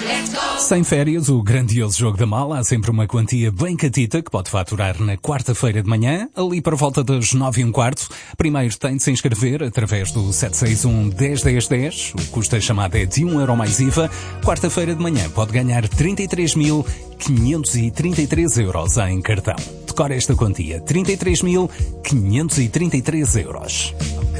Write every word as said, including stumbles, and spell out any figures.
Sem férias, o grandioso jogo da mala, há sempre uma quantia bem catita que pode faturar na quarta-feira de manhã, ali para volta das nove e um quarto. Primeiro tem de se inscrever através do sete seis um, um zero, um zero, um zero. O custo da chamada é de um euro mais I V A. Quarta-feira de manhã pode ganhar trinta e três mil quinhentos e trinta e três euros em cartão. Decora esta quantia, trinta e três mil quinhentos e trinta e três euros.